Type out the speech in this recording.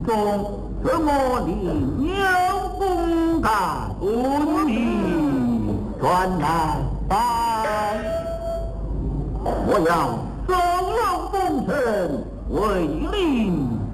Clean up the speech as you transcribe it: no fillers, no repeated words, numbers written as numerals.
中，怎么领有公干无礼传来拜？我要收养功臣，为令